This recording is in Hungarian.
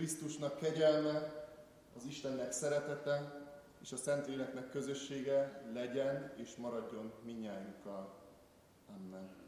Krisztusnak kegyelme, az Istennek szeretete és a Szentléleknek közössége legyen és maradjon mindnyájunkkal. Amen.